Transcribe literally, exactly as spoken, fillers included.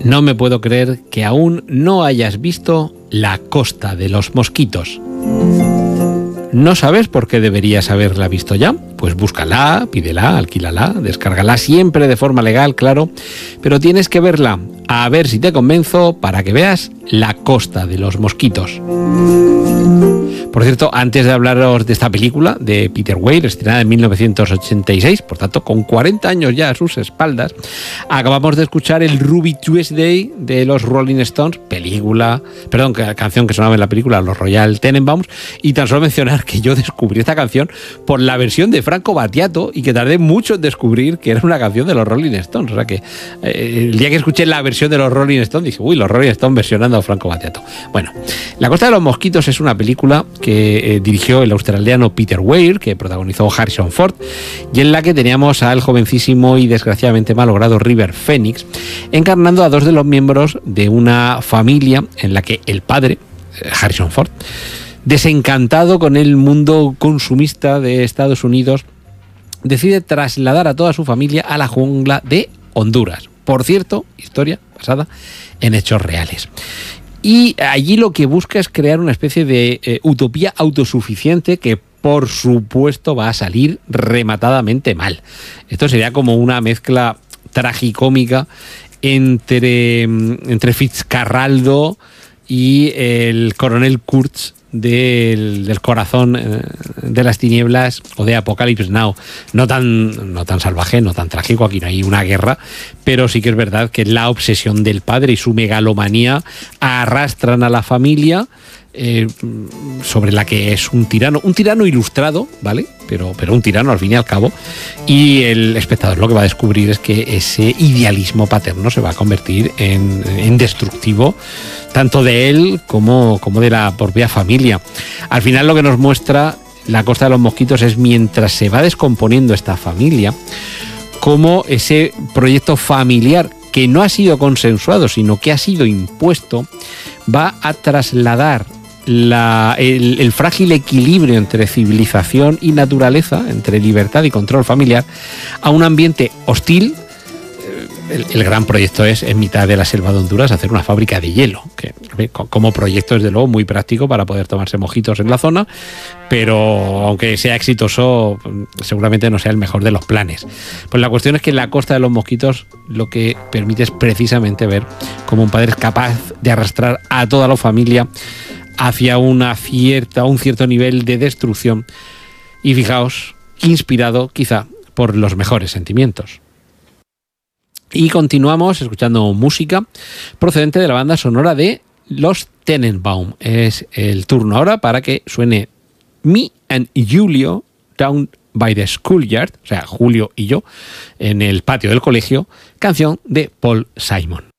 No me puedo creer que aún no hayas visto La Costa de los Mosquitos. ¿No sabes por qué deberías haberla visto ya? Pues búscala, pídela, alquílala, descárgala siempre de forma legal, claro, pero tienes que verla, a ver si te convenzo, para que veas La Costa de los Mosquitos. Por cierto, antes de hablaros de esta película de Peter Weir, estrenada en mil novecientos ochenta y seis, por tanto con cuarenta años ya a sus espaldas, acabamos de escuchar el Ruby Tuesday de los Rolling Stones, película, perdón, canción que sonaba en la película, los Royal Tenenbaums, y tan solo mencionar que yo descubrí esta canción por la versión de Franco Battiato y que tardé mucho en descubrir que era una canción de los Rolling Stones. O sea que eh, el día que escuché la versión de los Rolling Stones dije, uy, los Rolling Stones versionando a Franco Battiato. Bueno, La Costa de los Mosquitos es una película que eh, dirigió el australiano Peter Weir, que protagonizó Harrison Ford, y en la que teníamos al jovencísimo y desgraciadamente malogrado River Phoenix encarnando a dos de los miembros de una familia en la que el padre, Harrison Ford, desencantado con el mundo consumista de Estados Unidos, decide trasladar a toda su familia a la jungla de Honduras. Por cierto, historia basada en hechos reales. Y allí lo que busca es crear una especie de eh, utopía autosuficiente que, por supuesto, va a salir rematadamente mal. Esto sería como una mezcla tragicómica entre, entre Fitzcarraldo y el coronel Kurtz del, del corazón eh, de las tinieblas o de Apocalypse Now. No tan, no tan salvaje, no tan trágico, aquí no hay una guerra, pero sí que es verdad que la obsesión del padre y su megalomanía arrastran a la familia eh, sobre la que es un tirano, un tirano ilustrado, ¿vale? Pero, pero un tirano al fin y al cabo, y el espectador lo que va a descubrir es que ese idealismo paterno se va a convertir en, en destructivo tanto de él como, como de la propia familia. Al final lo que nos muestra La Costa de los Mosquitos es mientras se va descomponiendo esta familia, cómo ese proyecto familiar que no ha sido consensuado, sino que ha sido impuesto, va a trasladar la, el, el frágil equilibrio entre civilización y naturaleza, entre libertad y control familiar, a un ambiente hostil. El, el gran proyecto es, en mitad de la selva de Honduras, hacer una fábrica de hielo, que como proyecto es de luego muy práctico para poder tomarse mojitos en la zona, pero aunque sea exitoso, seguramente no sea el mejor de los planes. Pues la cuestión es que La Costa de los Mosquitos lo que permite es precisamente ver cómo un padre es capaz de arrastrar a toda la familia hacia una cierta, un cierto nivel de destrucción, y fijaos, inspirado quizá por los mejores sentimientos. Y continuamos escuchando música procedente de la banda sonora de Los Tenenbaum. Es el turno ahora para que suene Me and Julio Down by the Schoolyard, o sea, Julio y yo, en el patio del colegio, canción de Paul Simon.